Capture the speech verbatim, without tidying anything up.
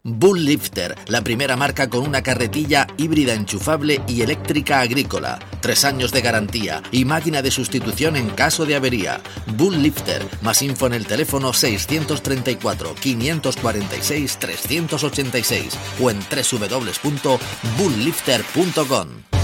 Bull Lifter, la primera marca con una carretilla híbrida enchufable y eléctrica agrícola. Tres años de garantía y máquina de sustitución en caso de avería. Bull Lifter. Más info en el teléfono seiscientos treinta y cuatro, quinientos cuarenta y seis, trescientos ochenta y seis o en doble u doble u doble u punto bull lifter punto com.